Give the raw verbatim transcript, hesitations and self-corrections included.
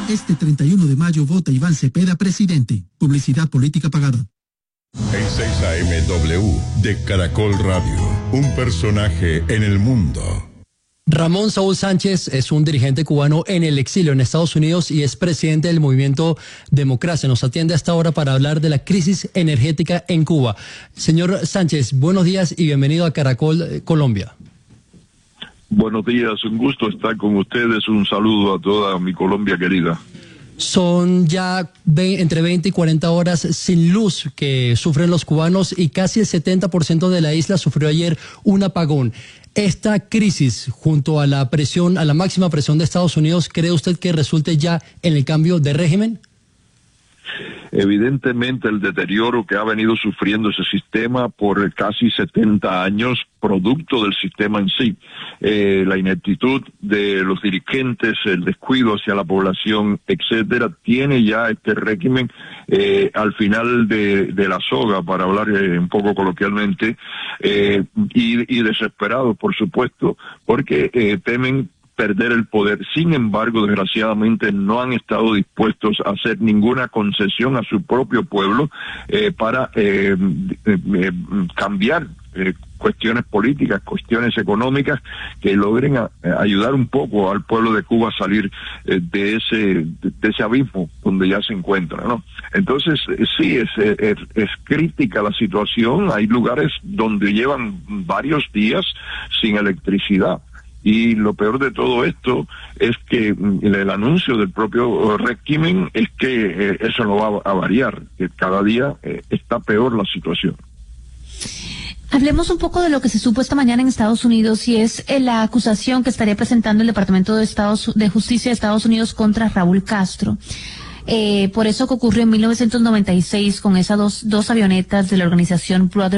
Este treinta y uno de mayo vota Iván Cepeda presidente. Publicidad política pagada. El seis A M W de Caracol Radio. Un personaje en el mundo. Ramón Saúl Sánchez es un dirigente cubano en el exilio en Estados Unidos y es presidente del movimiento Democracia. Nos atiende hasta ahora para hablar de la crisis energética en Cuba. Señor Sánchez, buenos días y bienvenido a Caracol Colombia. Buenos días, un gusto estar con ustedes. Un saludo a toda mi Colombia querida. Son ya entre veinte y cuarenta horas sin luz que sufren los cubanos y casi el setenta por ciento de la isla sufrió ayer un apagón. Esta crisis, junto a la presión, a la máxima presión de Estados Unidos, ¿cree usted que resulte ya en el cambio de régimen? Evidentemente el deterioro que ha venido sufriendo ese sistema por casi setenta años, producto del sistema en sí, eh, la ineptitud de los dirigentes, el descuido hacia la población, etcétera, tiene ya este régimen eh, al final de, de la soga, para hablar eh, un poco coloquialmente, eh, y, y desesperados, por supuesto, porque eh, temen perder el poder. Sin embargo, desgraciadamente no han estado dispuestos a hacer ninguna concesión a su propio pueblo eh, para eh, eh, cambiar eh, cuestiones políticas, cuestiones económicas que logren a, a ayudar un poco al pueblo de Cuba a salir eh, de ese de, de ese abismo donde ya se encuentra, ¿no? Entonces, eh, sí, es, es, es crítica la situación. Hay lugares donde llevan varios días sin electricidad. Y lo peor de todo esto es que el, el anuncio del propio régimen es que eh, eso no va a variar, que cada día eh, está peor la situación. Hablemos un poco de lo que se supo esta mañana en Estados Unidos y es eh, la acusación que estaría presentando el Departamento de, Estados, de Justicia de Estados Unidos contra Raúl Castro. Eh, por eso que ocurrió en mil novecientos noventa y seis con esas dos, dos avionetas de la organización Brother